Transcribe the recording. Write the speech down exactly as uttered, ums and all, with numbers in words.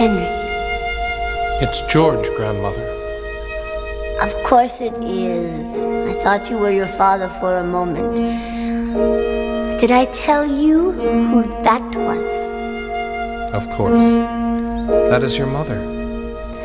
Henry. It's George, Grandmother. Of course it is. I thought you were your father for a moment. Did I tell you who that was? Of course. That is your mother.